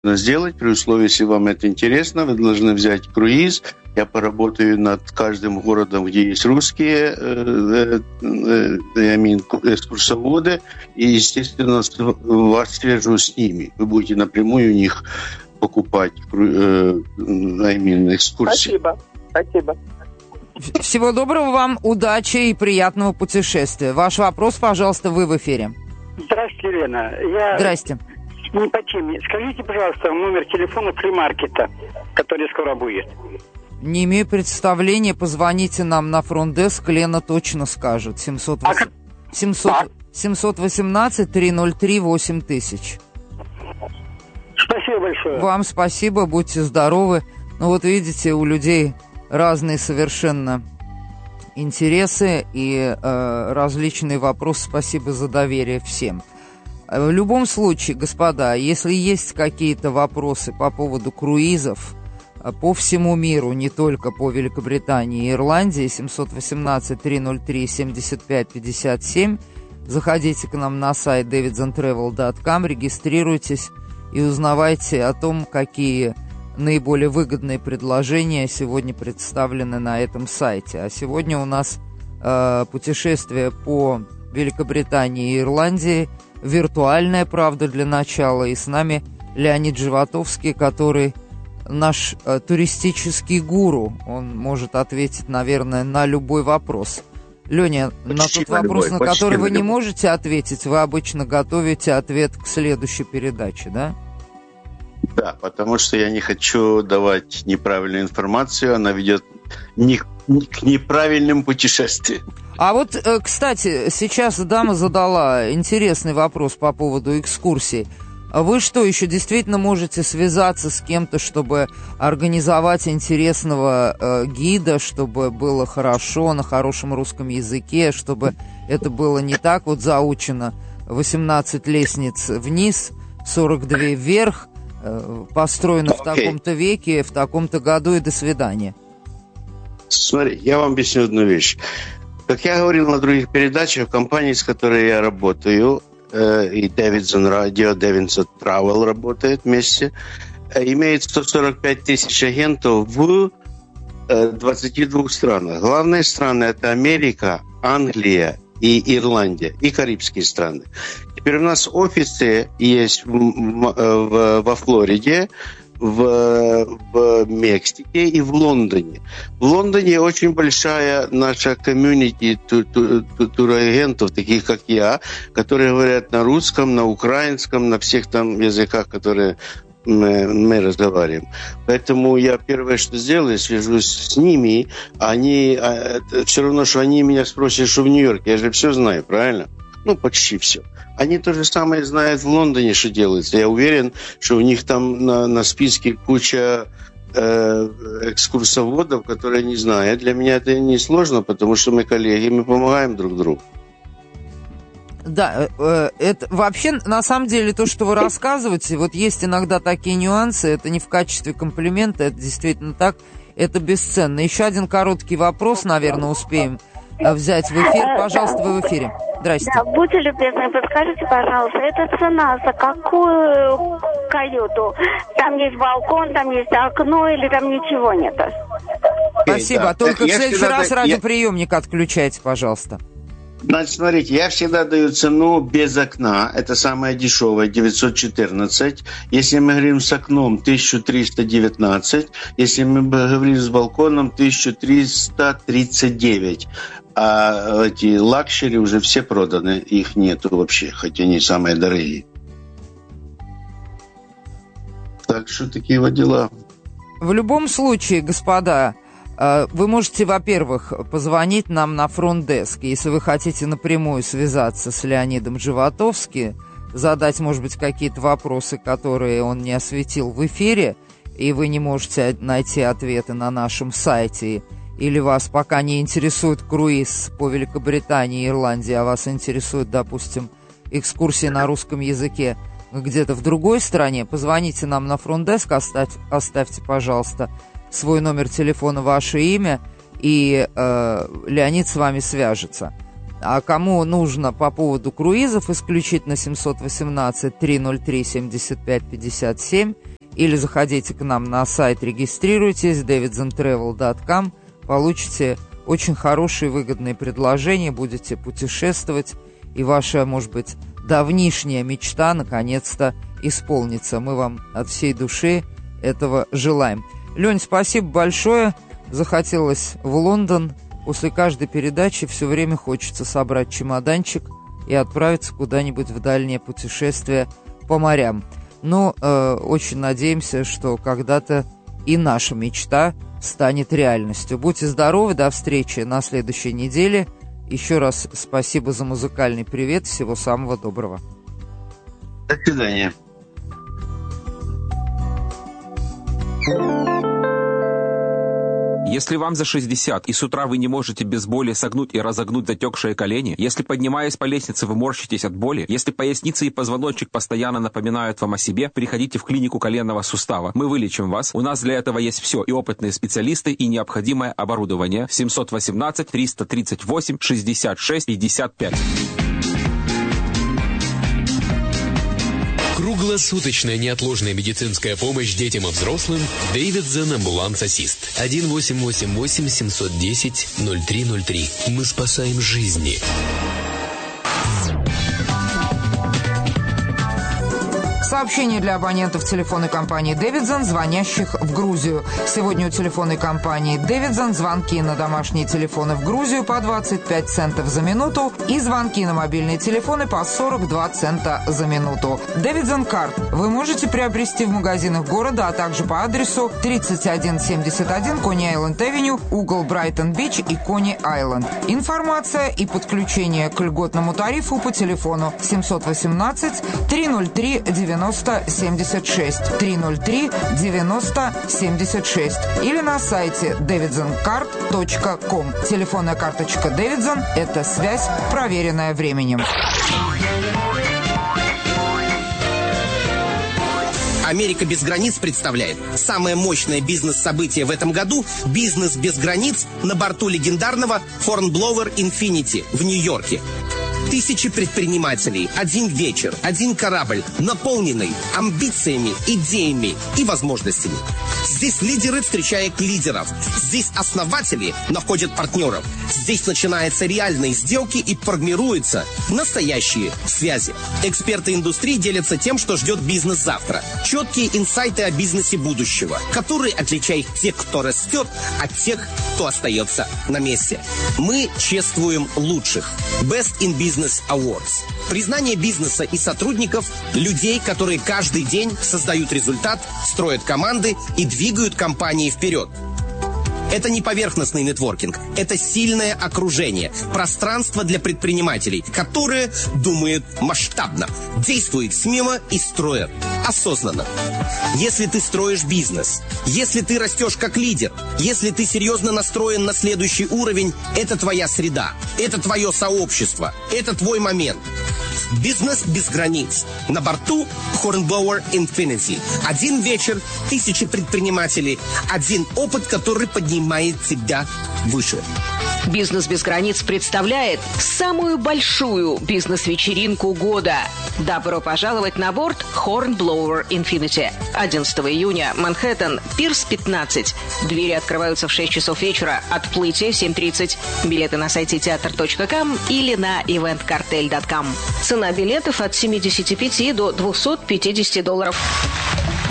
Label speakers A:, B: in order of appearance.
A: сделать, при условии, если вам это интересно, вы должны взять круиз. Я поработаю над каждым городом, где есть русские экскурсоводы, и, естественно, вас свяжу с ними. Вы будете напрямую у них покупать экскурсии.
B: Спасибо.
C: Всего доброго вам, удачи и приятного путешествия. Ваш вопрос, пожалуйста, вы в эфире.
B: Здравствуйте, Елена.
C: Здрасте.
B: Не по теме. Скажите, пожалуйста, номер телефона фримаркета, который скоро будет.
C: Не имею представления, позвоните нам на фронт-деск, Лена точно скажет. 718-303-8000.
B: Спасибо большое.
C: Вам спасибо, будьте здоровы. Ну вот видите, у людей разные совершенно интересы и различные вопросы. Спасибо за доверие всем. В любом случае, господа, если есть какие-то вопросы по поводу круизов по всему миру, не только по Великобритании и Ирландии, 718-303-7557, заходите к нам на сайт davidsandtravel.com, регистрируйтесь и узнавайте о том, какие наиболее выгодные предложения сегодня представлены на этом сайте. А сегодня у нас путешествие по Великобритании и Ирландии, виртуальная, правда, для начала. И с нами Леонид Животовский, который наш туристический гуру. Он может ответить, наверное, на любой вопрос. Леня, на тот вопрос, на который вы не можете ответить, вы обычно готовите ответ к следующей передаче, да?
A: Да, потому что я не хочу давать неправильную информацию, она ведет к неправильным путешествиям.
C: А вот, кстати, сейчас дама задала интересный вопрос по поводу экскурсий. Вы что, еще действительно можете связаться с кем-то, чтобы организовать интересного гида, чтобы было хорошо, на хорошем русском языке, чтобы это было не так вот заучено: 18 лестниц вниз, 42 вверх, построено в таком-то веке, в таком-то году, и до свидания.
A: Смотри, я вам объясню одну вещь. Как я говорил на других передачах, компании, с которой я работаю, и Davidson Radio, Davidson Travel работает вместе, имеет 145 тысяч агентов в 22 странах. Главные страны – это Америка, Англия и Ирландия, и карибские страны. Теперь у нас офисы есть во Флориде, в Мексике и в Лондоне. В Лондоне очень большая наша комьюнити турагентов, таких как я, которые говорят на русском, на украинском, на всех там языках, которые мы разговариваем. Поэтому я первое, что сделаю, свяжусь с ними. Все равно, что они меня спросят, что в Нью-Йорке. Я же все знаю, правильно? Ну, почти все. Они то же самое знают в Лондоне, что делается. Я уверен, что у них там на списке куча экскурсоводов, которые не знают. Для меня это не сложно, потому что мы коллеги, мы помогаем друг другу.
C: Да, это вообще, на самом деле, то, что вы рассказываете, вот есть иногда такие нюансы, это не в качестве комплимента, это действительно так, это бесценно. Еще один короткий вопрос, наверное, успеем взять в эфир. Пожалуйста, вы в эфире. Здрасте.
D: Да, будьте любезны, подскажите, пожалуйста, это цена за какую каюту? Там есть балкон, там есть окно или там ничего нет?
C: Спасибо.
A: Да.
C: Только в следующий раз радиоприемник отключайте, пожалуйста.
A: Значит, смотрите, я всегда даю цену без окна. Это самое дешевое, 914. Если мы говорим с окном, 1319. Если мы говорим с балконом, 1339. А эти лакшери уже все проданы. Их нету вообще, хотя они самые дорогие. Так что такие вот дела.
C: В любом случае, господа, вы можете, во-первых, позвонить нам на фронт-деск, если вы хотите напрямую связаться с Леонидом Животовским, задать, может быть, какие-то вопросы, которые он не осветил в эфире, и вы не можете найти ответы на нашем сайте, или вас пока не интересует круиз по Великобритании и Ирландии, а вас интересует, допустим, экскурсии на русском языке где-то в другой стране, позвоните нам на фронт-деск, оставьте, пожалуйста, свой номер телефона, ваше имя, и Леонид с вами свяжется. А кому нужно по поводу круизов, исключительно 718-303-7557, или заходите к нам на сайт, регистрируйтесь, davidsontravel.com, получите очень хорошие выгодные предложения, будете путешествовать, и ваша, может быть, давнишняя мечта наконец-то исполнится. Мы вам от всей души этого желаем. Лень, спасибо большое. Захотелось в Лондон. После каждой передачи все время хочется собрать чемоданчик и отправиться куда-нибудь в дальнее путешествие по морям. Но очень надеемся, что когда-то и наша мечта станет реальностью. Будьте здоровы, до встречи на следующей неделе. Еще раз спасибо за музыкальный привет. Всего самого доброго.
A: До свидания.
E: Если вам за 60 и с утра вы не можете без боли согнуть и разогнуть затекшие колени, если, поднимаясь по лестнице, вы морщитесь от боли, если поясница и позвоночник постоянно напоминают вам о себе, приходите в клинику коленного сустава. Мы вылечим вас. У нас для этого есть все: и опытные специалисты, и необходимое оборудование. 718-338-66-55.
F: Круглосуточная неотложная медицинская помощь детям и взрослым. Davidson Ambulance Assist. 1-888-710-0303. Мы спасаем жизни.
C: Сообщение для абонентов телефонной компании Davidson, звонящих в Грузию. Сегодня у телефонной компании Davidson звонки на домашние телефоны в Грузию по 25 центов за минуту и звонки на мобильные телефоны по 42 цента за минуту. Davidson Card вы можете приобрести в магазинах города, а также по адресу 3171 Кони-Айленд-Авеню, угол Брайтон-Бич и Кони-Айленд. Информация и подключение к льготному тарифу по телефону 718-303-9076 303-9076 или на сайте davidsoncard.com. Телефонная карточка Davidson – это связь, проверенная временем.
G: «Америка без границ» представляет самое мощное бизнес-событие в этом году – «Бизнес без границ» на борту легендарного Hornblower Infinity в Нью-Йорке. Тысячи предпринимателей, один вечер, один корабль, наполненный амбициями, идеями и возможностями. Здесь лидеры встречают лидеров. Здесь основатели находят партнеров. Здесь начинаются реальные сделки и формируются настоящие связи. Эксперты индустрии делятся тем, что ждет бизнес завтра. Четкие инсайты о бизнесе будущего, которые отличают тех, кто растет, от тех, кто остается на месте. Мы чествуем лучших. Best in Business Awards. Признание бизнеса и сотрудников, людей, которые каждый день создают результат, строят команды и двигают компании вперед. Это не поверхностный нетворкинг, это сильное окружение, пространство для предпринимателей, которые думают масштабно, действуют смело и строят осознанно. Если ты строишь бизнес, если ты растешь как лидер, если ты серьезно настроен на следующий уровень, это твоя среда, это твое сообщество, это твой момент. Бизнес без границ. На борту Hornblower Infinity. Один вечер, тысячи предпринимателей, один опыт, который поднимает тебя выше.
H: «Бизнес без границ» представляет самую большую бизнес-вечеринку года. Добро пожаловать на борт Hornblower Infinity. 11 июня, Манхэттен, Пирс 15. Двери открываются в 6 часов вечера, отплытие в 7:30. Билеты на сайте teatr.com или на eventcartel.com. Цена билетов от $75 до $250.